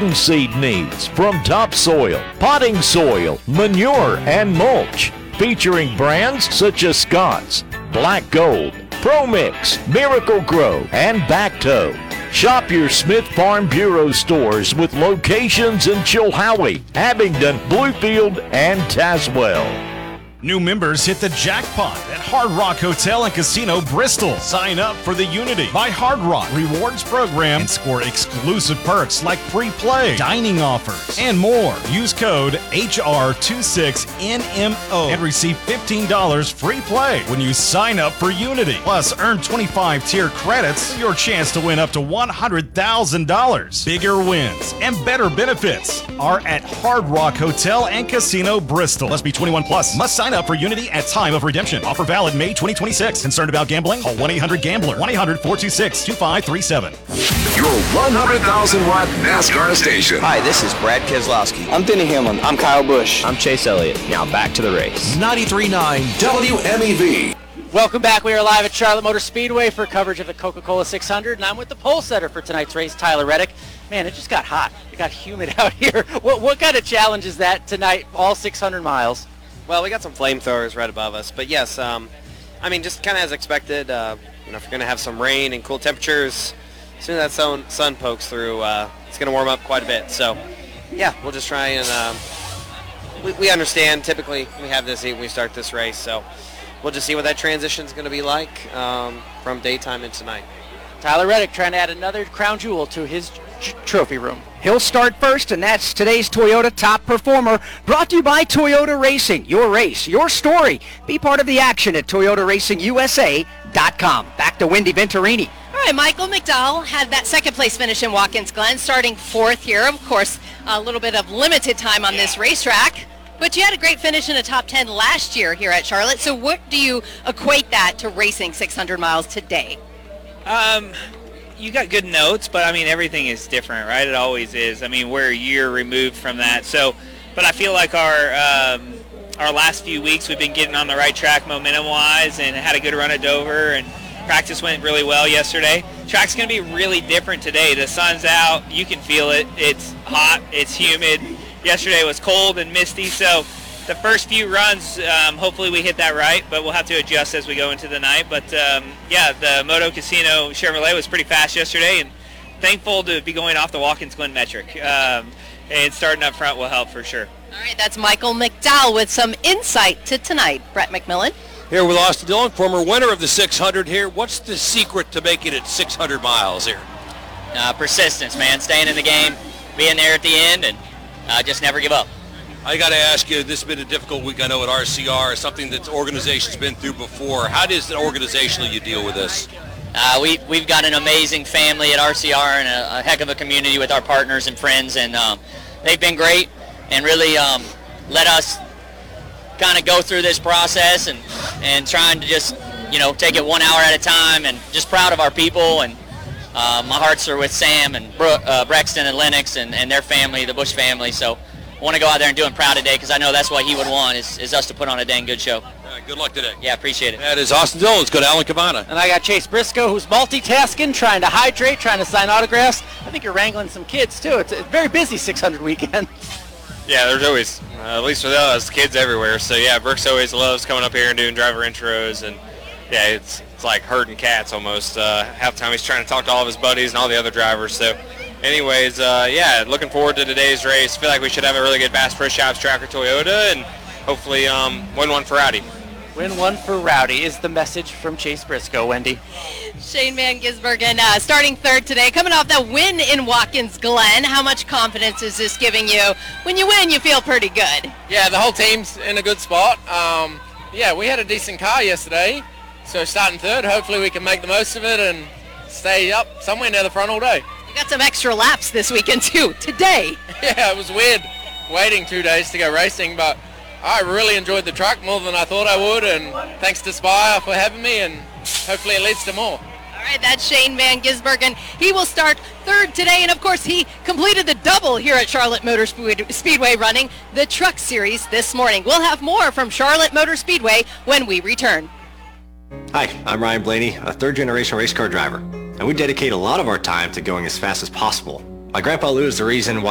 cottonseed needs, from topsoil, potting soil, manure, and mulch. Featuring brands such as Scott's, Black Gold, ProMix, Miracle Grow, and Bacto. Shop your Smith Farm Bureau stores with locations in Chilhowie, Abingdon, Bluefield, and Tazewell. New members hit the jackpot at Hard Rock Hotel and Casino Bristol. Sign up for the Unity by Hard Rock Rewards program and score exclusive perks like free play, dining offers, and more. Use code HR26NMO and receive $15 free play when you sign up for Unity. Plus, earn 25 tier credits for your chance to win up to $100,000. Bigger wins and better benefits are at Hard Rock Hotel and Casino Bristol. Must be 21 plus. Must sign up for Unity at time of redemption. Offer valid May 2026. Concerned about gambling? Call 1-800-GAMBLER. 1-800-426-2537. Your 100,000-watt NASCAR station. Hi, this is Brad Keselowski. I'm Denny Hamlin. I'm Kyle Busch. I'm Chase Elliott. Now back to the race. 93.9 WMEV. Welcome back. We are live at Charlotte Motor Speedway for coverage of the Coca-Cola 600, and I'm with the pole setter for tonight's race, Tyler Reddick. Man, it just got hot. It got humid out here. What kind of challenge is that tonight, all 600 miles? Well, we got some flamethrowers right above us, but yes, I mean, just kind of as expected. If we're going to have some rain and cool temperatures, as soon as that sun pokes through, it's going to warm up quite a bit. So, yeah, we'll just try and we understand. Typically, we have this heat when we start this race, so we'll just see what that transition is going to be like from daytime into night. Tyler Reddick trying to add another crown jewel to his trophy room. He'll start first, and that's today's Toyota Top Performer, brought to you by Toyota Racing. Your race, your story. Be part of the action at ToyotaRacingUSA.com. Back to Wendy Venturini. All right, Michael McDowell had that second place finish in Watkins Glen, starting fourth here. Of course, a little bit of limited time on this racetrack. But you had a great finish in a top 10 last year here at Charlotte. So what do you equate that to racing 600 miles today? You got good notes, but I mean, everything is different, right? It always is. I mean, we're a year removed from that. So, but I feel like our last few weeks we've been getting on the right track momentum-wise and had a good run at Dover, and practice went really well yesterday. Track's going to be really different today. The sun's out. You can feel it. It's hot. It's humid. Yesterday was cold and misty, so the first few runs, hopefully we hit that right, but we'll have to adjust as we go into the night. But, yeah, the Moto Casino Chevrolet was pretty fast yesterday, and thankful to be going off the Watkins Glen metric. And starting up front will help for sure. All right, that's Michael McDowell with some insight to tonight. Brett McMillan. Here with Austin Dillon, former winner of the 600 here. What's the secret to making it 600 miles here? Persistence, man. Staying in the game, being there at the end, and just never give up. I got to ask you, this has been a difficult week, I know, at RCR, something that the organization's been through before. How does it organizationally you deal with this? We've got an amazing family at RCR and a heck of a community with our partners and friends, and they've been great and really let us kind of go through this process and trying to just, take it 1 hour at a time, and just proud of our people. And my hearts are with Sam and Brexton and Lennox and their family, the Bush family. So I want to go out there and do him proud today, because I know that's what he would want is us to put on a dang good show. Good luck today. Yeah, appreciate it. That is Austin Dillon. Let's go to Alan Cabana. And I got Chase Briscoe, who's multitasking, trying to hydrate, trying to sign autographs. I think you're wrangling some kids, too. It's a very busy 600 weekend. Yeah, there's always, at least with us, kids everywhere. So, yeah, Brooks always loves coming up here and doing driver intros. And, yeah, it's like herding cats almost. Half the time he's trying to talk to all of his buddies and all the other drivers. So, anyways, yeah, looking forward to today's race. Feel like we should have a really good Bass Pro Shops tracker Toyota and hopefully win one for Rowdy. Win one for Rowdy is the message from Chase Briscoe. Wendy. Shane Van Gisbergen starting third today, coming off that win in Watkins Glen. How much confidence is this giving you? When you win, you feel pretty good. Yeah, the whole team's in a good spot. Yeah, we had a decent car yesterday, so starting third, hopefully we can make the most of it and stay up somewhere near the front all day. You got some extra laps this weekend too, today. Yeah, it was weird waiting 2 days to go racing, but I really enjoyed the truck more than I thought I would, and thanks to Spire for having me, and hopefully it leads to more. All right, that's Shane Van Gisbergen. He will start third today, and of course he completed the double here at Charlotte Motor Speedway running the Truck Series this morning. We'll have more from Charlotte Motor Speedway when we return. Hi, I'm Ryan Blaney, a third-generation race car driver, and we dedicate a lot of our time to going as fast as possible. My grandpa Lou is the reason why